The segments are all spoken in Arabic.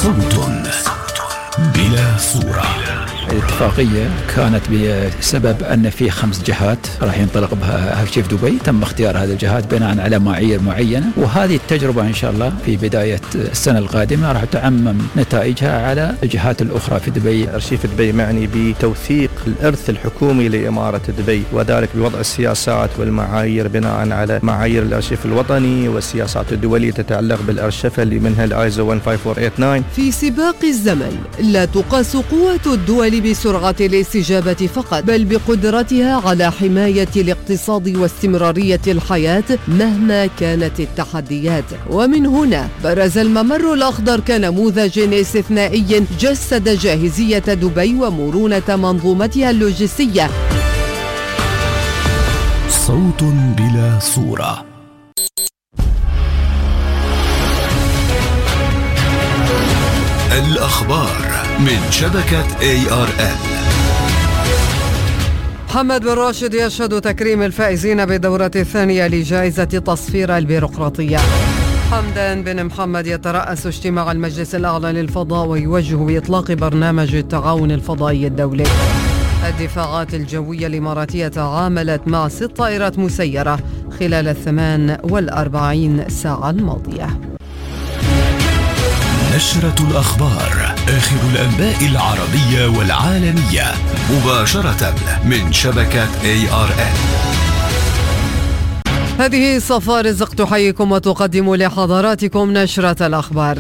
صوت بلا صورة. الاتفاقية كانت بسبب أن في 5 جهات راح ينطلق بها هالشيء في دبي، تم اختيار هذه الجهات بناء على معايير معينة، وهذه التجربة إن شاء الله في بداية السنة القادمة راح تعمم نتائجها على الجهات الأخرى في دبي. أرشيف دبي معني بتوثيق الإرث الحكومي لإمارة دبي، وذلك بوضع السياسات والمعايير بناء على معايير الأرشيف الوطني والسياسات الدولية تتعلق بالأرشفة اللي منها الآيزو 15489. في سباق الزمن لا تقاس قوة الدول بسرعة الاستجابة فقط، بل بقدرتها على حماية الاقتصاد واستمرارية الحياة مهما كانت التحديات. ومن هنا برز الممر الأخضر كنموذج استثنائي جسد جاهزية دبي ومرونة منظومتها اللوجستية. صوت بلا صورة. الأخبار من شبكة ARN. محمد بن راشد يشهد تكريم الفائزين بالدورة الثانية لجائزة تصفير البيروقراطية. حمدان بن محمد يترأس اجتماع المجلس الأعلى للفضاء ويوجه بإطلاق برنامج التعاون الفضائي الدولي. الدفاعات الجوية الإماراتية تعاملت مع 6 طائرات مسيرة خلال 48 ساعة الماضية. نشرة الأخبار، آخر الأنباء العربية والعالمية مباشرة من شبكة ARN. هذه صفاء رزق تحييكم وتقدم لحضراتكم نشرة الأخبار.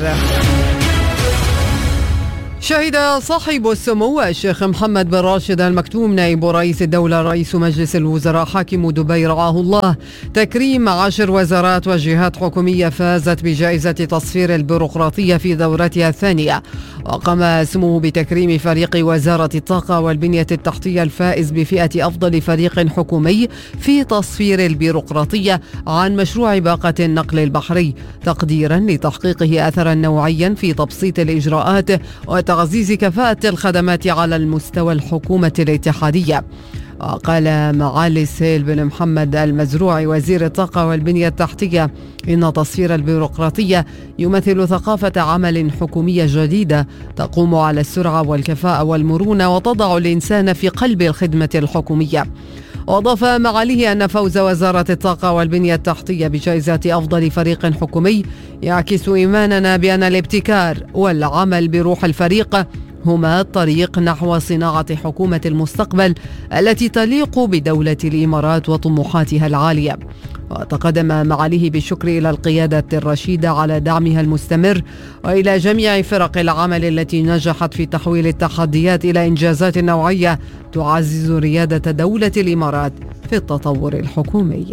شهد صاحب السمو الشيخ محمد بن راشد المكتوم نائب رئيس الدولة رئيس مجلس الوزراء حاكم دبي رعاه الله تكريم 10 وزارات وجهات حكومية فازت بجائزة تصفير البيروقراطية في دورتها الثانية. وقام سموه بتكريم فريق وزارة الطاقة والبنية التحتية الفائز بفئة أفضل فريق حكومي في تصفير البيروقراطية عن مشروع باقة النقل البحري، تقديرا لتحقيقه أثرا نوعيا في تبسيط الإجراءات وتعزيز كفاءة الخدمات على المستوى الحكومة الاتحادية. وقال معالي السيل بن محمد المزروع وزير الطاقة والبنية التحتية إن تصفير البيروقراطية يمثل ثقافة عمل حكومية جديدة تقوم على السرعة والكفاءة والمرونة وتضع الإنسان في قلب الخدمة الحكومية. وأضاف معاليه أن فوز وزارة الطاقة والبنية التحتية بجائزة أفضل فريق حكومي يعكس إيماننا بأن الابتكار والعمل بروح الفريق هما الطريق نحو صناعة حكومة المستقبل التي تليق بدولة الإمارات وطموحاتها العالية. وتقدم معاليه بالشكر إلى القيادة الرشيدة على دعمها المستمر وإلى جميع فرق العمل التي نجحت في تحويل التحديات إلى إنجازات نوعية تعزز ريادة دولة الإمارات في التطور الحكومي.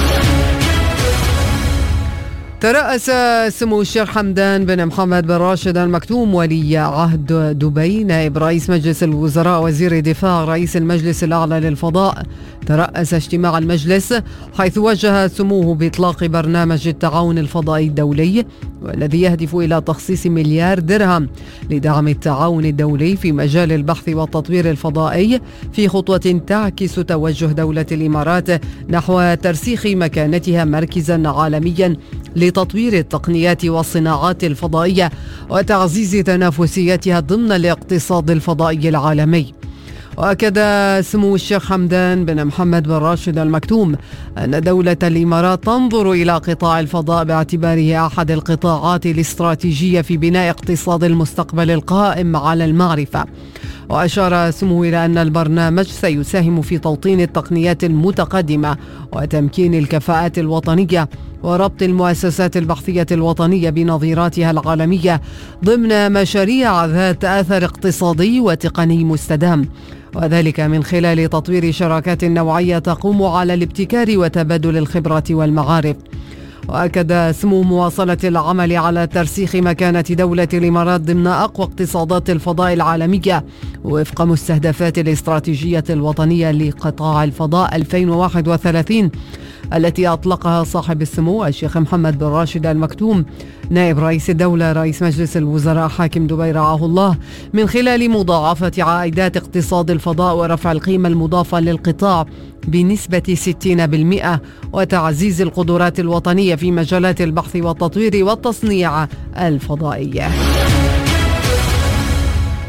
ترأس سمو الشيخ حمدان بن محمد بن راشد المكتوم ولي عهد دبي نائب رئيس مجلس الوزراء وزير الدفاع رئيس المجلس الأعلى للفضاء ترأس اجتماع المجلس، حيث وجه سموه بإطلاق برنامج التعاون الفضائي الدولي والذي يهدف إلى تخصيص 1 مليار درهم لدعم التعاون الدولي في مجال البحث والتطوير الفضائي، في خطوة تعكس توجه دولة الإمارات نحو ترسيخ مكانتها مركزا عالميا لتطوير التقنيات والصناعات الفضائية وتعزيز تنافسيتها ضمن الاقتصاد الفضائي العالمي. وأكد سمو الشيخ حمدان بن محمد بن راشد المكتوم أن دولة الإمارات تنظر إلى قطاع الفضاء باعتباره أحد القطاعات الاستراتيجية في بناء اقتصاد المستقبل القائم على المعرفة. وأشار سموه إلى أن البرنامج سيساهم في توطين التقنيات المتقدمة وتمكين الكفاءات الوطنية وربط المؤسسات البحثية الوطنية بنظيراتها العالمية ضمن مشاريع ذات أثر اقتصادي وتقني مستدام، وذلك من خلال تطوير شراكات نوعية تقوم على الابتكار وتبادل الخبرات والمعارف. وأكد سمو مواصلة العمل على ترسيخ مكانة دولة الإمارات ضمن أقوى اقتصادات الفضاء العالمية وفق مستهدفات الاستراتيجية الوطنية لقطاع الفضاء 2031 التي أطلقها صاحب السمو الشيخ محمد بن راشد المكتوم نائب رئيس الدولة رئيس مجلس الوزراء حاكم دبي رعاه الله، من خلال مضاعفة عائدات اقتصاد الفضاء ورفع القيمة المضافة للقطاع بنسبة 60% وتعزيز القدرات الوطنية في مجالات البحث والتطوير والتصنيع الفضائية.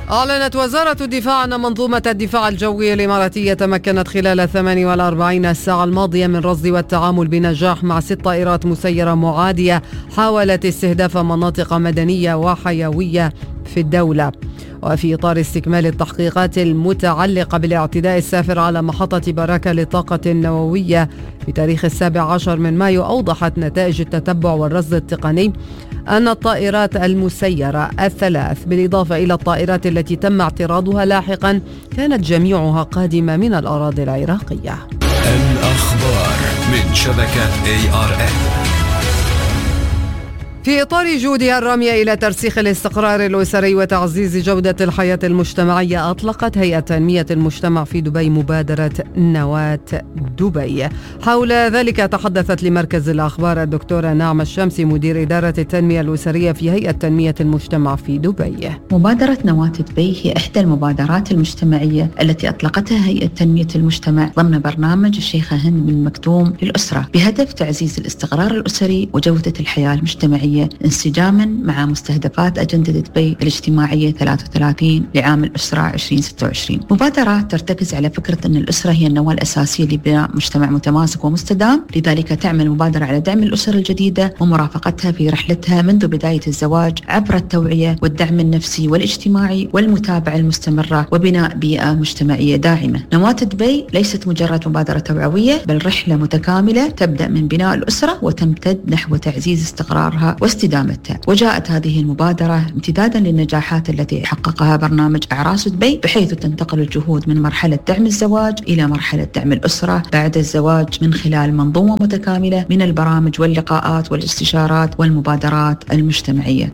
أعلنت وزارة الدفاع أن منظومة الدفاع الجوي الإماراتية تمكنت خلال 48 ساعة الماضية من رصد والتعامل بنجاح مع 6 طائرات مسيرة معادية حاولت استهداف مناطق مدنية وحيوية في الدولة. وفي إطار استكمال التحقيقات المتعلقة بالاعتداء السافر على محطة براكة للطاقة النووية بتاريخ 17 من مايو، أوضحت نتائج التتبع والرصد التقني أن الطائرات المسيرة الثلاث بالإضافة إلى الطائرات التي تم اعتراضها لاحقا كانت جميعها قادمة من الأراضي العراقية. الأخبار من شبكة ARN. في إطار جهودها الرامية إلى ترسيخ الاستقرار الأسري وتعزيز جودة الحياة المجتمعية، أطلقت هيئة تنمية المجتمع في دبي مبادرة نواة دبي. حول ذلك تحدثت لمركز الأخبار الدكتورة نعمة الشمسي مدير إدارة التنمية الأسرية في هيئة تنمية المجتمع في دبي. مبادرة نواة دبي هي إحدى المبادرات المجتمعية التي أطلقتها هيئة تنمية المجتمع ضمن برنامج الشيخة هند بن مكتوم للأسرة بهدف تعزيز الاستقرار الأسري وجودة الحياة المجتمعية انسجاما مع مستهدفات أجندة دبي الاجتماعية 33 لعام الأسرة 2026. مبادرة ترتكز على فكرة أن الأسرة هي النواة الأساسية لبناء مجتمع متماسك ومستدام، لذلك تعمل مبادرة على دعم الأسر الجديدة ومرافقتها في رحلتها منذ بداية الزواج عبر التوعية والدعم النفسي والاجتماعي والمتابعة المستمرة وبناء بيئة مجتمعية داعمة. نواة دبي ليست مجرد مبادرة توعوية، بل رحلة متكاملة تبدأ من بناء الأسرة وتمتد نحو تعزيز استقرارها واستدامتها. وجاءت هذه المبادرة امتدادا للنجاحات التي حققها برنامج أعراس دبي، بحيث تنتقل الجهود من مرحلة دعم الزواج إلى مرحلة دعم الأسرة بعد الزواج من خلال منظومة متكاملة من البرامج واللقاءات والاستشارات والمبادرات المجتمعية.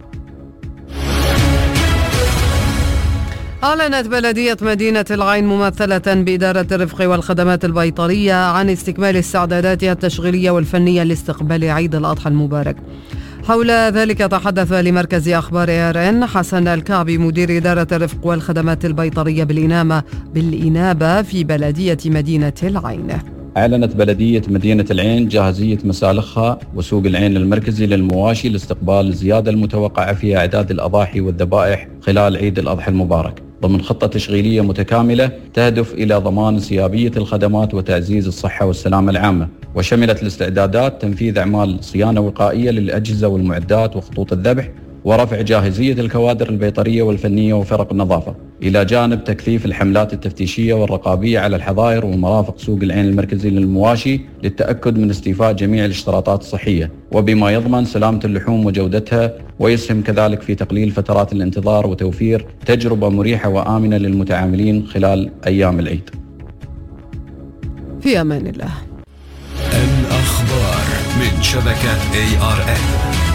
أعلنت بلدية مدينة العين ممثلة بإدارة الرفق والخدمات البيطرية عن استكمال استعداداتها التشغيلية والفنية لاستقبال عيد الأضحى المبارك. حول ذلك تحدث لمركز أخبار ARN حسن الكعبي مدير إدارة الرفق والخدمات البيطرية بالإنابة في بلدية مدينة العين. أعلنت بلدية مدينة العين جاهزية مسالخها وسوق العين المركزي للمواشي لاستقبال الزيادة المتوقعة في أعداد الأضاحي والذبائح خلال عيد الأضحى المبارك، ضمن خطة تشغيلية متكاملة تهدف إلى ضمان انسيابية الخدمات وتعزيز الصحة والسلامة العامة، وشملت الاستعدادات تنفيذ أعمال صيانة وقائية للأجهزة والمعدات وخطوط الذبح، ورفع جاهزية الكوادر البيطرية والفنية وفرق النظافة، إلى جانب تكثيف الحملات التفتيشية والرقابية على الحظائر ومرافق سوق العين المركزي للمواشي للتأكد من استيفاء جميع الاشتراطات الصحية، وبما يضمن سلامة اللحوم وجودتها، ويسهم كذلك في تقليل فترات الانتظار وتوفير تجربة مريحة وآمنة للمتعاملين خلال أيام العيد. في أمان الله. الأخبار من شبكة ARN.